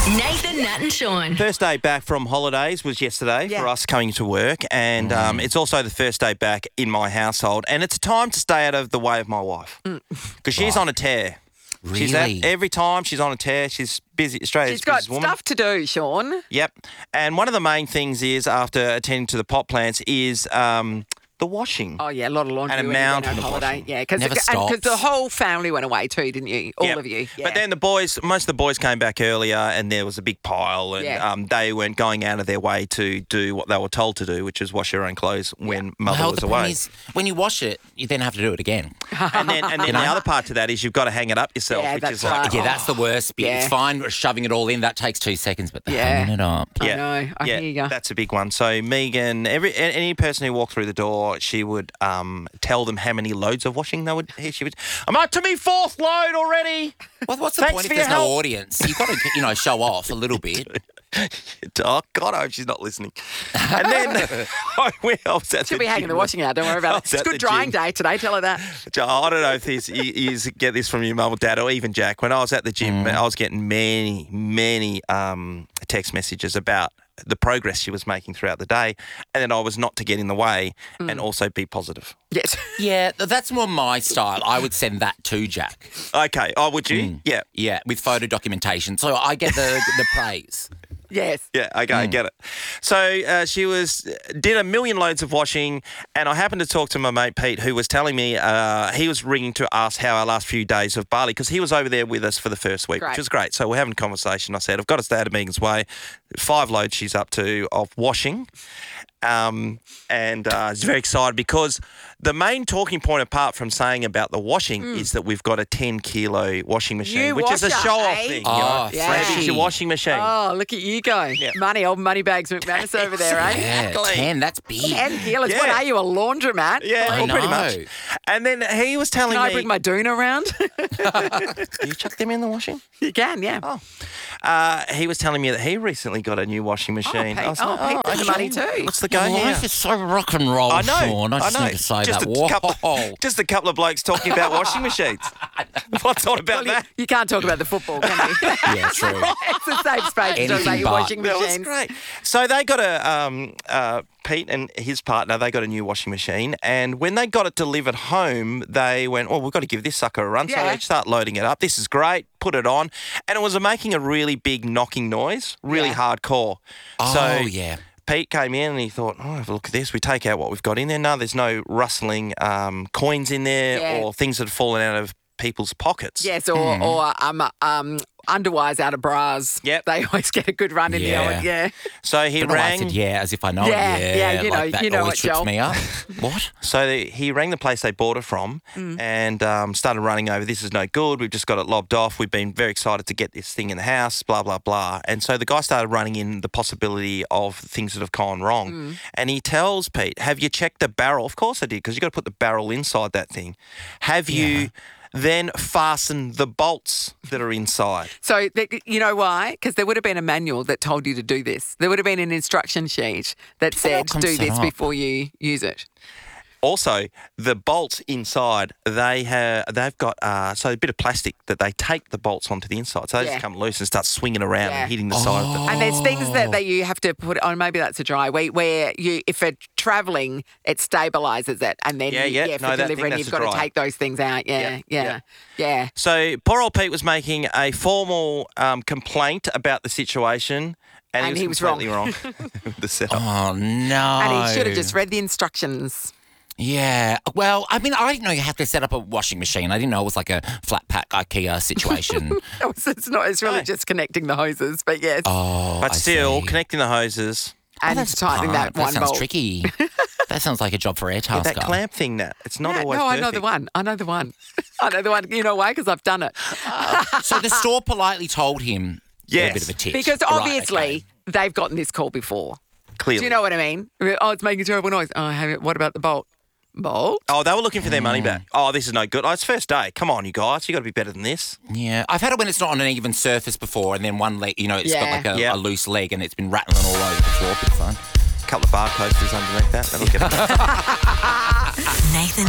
Nathan, Nat and Sean. First day back from holidays was yesterday for us coming to work, and it's also the first day back in my household, and it's a time to stay out of the way of my wife because she's on a tear. Really? Every time she's on a tear. She's busy. Australia's She's got busiest woman. stuff to do, Sean. Yep. And one of the main things is, after attending to the pot plants, is the washing. Oh, yeah, a lot of laundry And a when you went mountain on of holiday. washing. Yeah, because Never stops. the whole family went away too, didn't you? All Yep. of you. Yeah. But then most of the boys came back earlier, and there was a big pile, and they weren't going out of their way to do what they were told to do, which is wash their own clothes when mother Well, was the problem away. is, when you wash it, you then have to do it again. And then the other part to that is you've got to hang it up yourself, Yeah, which that's is like, right. Yeah, that's the worst bit. Yeah. It's fine shoving it all in. That takes 2 seconds, but Yeah. hanging it up. I know. I hear you. That's a big one. So Megan, any person who walked through the door, she would tell them how many loads of washing she would. I'm up to me 4th load already. Well, what's the Thanks point if for there's your no help. audience? You've got to, show off a little bit. Oh God, I hope she's not listening. And then I was at She'll the be hanging gym. the washing out. Don't worry about I it. was It's at good the drying gym. day today. Tell her that. I don't know if you get this from your mum or dad or even Jack. When I was at the gym, I was getting many text messages about the progress she was making throughout the day, and then I was not to get in the way and also be positive. Yes. Yeah, that's more my style. I would send that to Jack. Okay. Oh, would you? Yeah. Yeah, with photo documentation. So I get the praise. Yes. Yeah, okay, I get it. So she did a million loads of washing, and I happened to talk to my mate Pete, who was telling me he was ringing to ask how our last few days of Bali, because he was over there with us for the first week, Great. which was great. So we're having a conversation. I said, I've got to stay out of Megan's way. 5 loads she's up to of washing. And he's very excited because the main talking point, apart from saying about the washing, is that we've got a 10-kilo washing machine, New which is a washer, show-off eh? thing. Oh, Yeah. Maybe it's freshy. your washing machine. Oh, look at you go. Yeah. Old money bags McManus over there, eh? Yeah, Exactly. 10, that's big. 10 kilos. Yeah. What are you, a laundromat? Yeah, I well, pretty know. much. And then he was telling Can I me... bring my doona around? You chuck them in the washing? You can, yeah. He was telling me that he recently got a new washing machine. Pete. I was like, Pete's got the money too. What's the go Your here? life is so rock and roll, I know. Sean. I just need to say just that. just a couple of blokes talking about washing machines. What's all about that? You can't talk about the football, can you? Yeah, true. It's a safe space to talk about Anything your but. washing That was machines. great. So they got Pete and his partner, they got a new washing machine, and when they got it delivered home, they went, we've got to give this sucker a run. So Yeah. they start loading it up. This is great. Put it on. And it was making a really big knocking noise, really hardcore. Oh, So yeah. Pete came in and he thought, have a look at this. We take out what we've got in there. No, there's no rustling coins in there Yeah. or things that have fallen out of people's pockets. Yes, or underwires out of bras. Yep. They always get a good run in Yeah. the old, yeah. So he But no, I rang. said, yeah, as if I know Yeah, it. yeah, you like know- that you know always it, trips Joel. me up. What? So he rang the place they bought it from and started running over, this is no good, we've just got it lobbed off, we've been very excited to get this thing in the house, blah, blah, blah. And so the guy started running in the possibility of things that have gone wrong. And he tells Pete, have you checked the barrel? Of course I did, because you've got to put the barrel inside that thing. Have you then fastened the bolts that are inside? So, you know why? Because there would have been a manual that told you to do this. There would have been an instruction sheet that said, comes do set this up. before you use it. Also, the bolts inside, they've got so a bit of plastic that they tape the bolts onto the inside. So they Yeah. just come loose and start swinging around Yeah. and hitting the side of the... And there's things that you have to put on, maybe that's a dry week, where you, if you're travelling, it stabilises it. And then, Yeah. for No, that thing, delivering, that's you've a got to dry. take those things out. Yeah. So poor old Pete was making a formal complaint about the situation, and he was completely wrong. with the setup. Oh, no. And he should have just read the instructions. Yeah. Well, I mean, I didn't know you have to set up a washing machine. I didn't know it was like a flat pack IKEA situation. It's really just connecting the hoses, but yes. Oh, But I still, see. connecting the hoses. and that's tightening that That one sounds bolt. tricky. That sounds like a job for Airtasker. That clamp thing, Nat. It's not Yeah, always no, I perfect. know the one. I know the one. You know why? Because I've done it. So the store politely told him Yes. a bit of a tip. Because Right, obviously okay. they've gotten this call before. Clearly. Do you know what I mean? Oh, it's making a terrible noise. Oh, what about the bolt? Bolt? Oh, they were looking for their money back. Oh, this is no good. Oh, it's first day. Come on, you guys. You got to be better than this. Yeah, I've had it when it's not on an even surface before, and then one leg, it's got like Yeah. a loose leg, and it's been rattling all over the floor. Pretty fun. A couple of bar coasters underneath that. That'll get it. Nathan